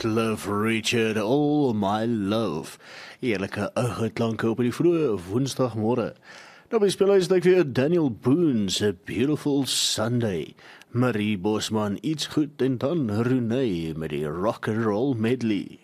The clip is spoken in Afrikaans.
Cliff Richard, all my love. Heerlijke oude klanke op die vroege woensdagmorgen. Dan bespeel ek weer Daniel Boone's A Beautiful Sunday. Marie Bosman, Iets Goed en dan Renee met die rock and roll medley.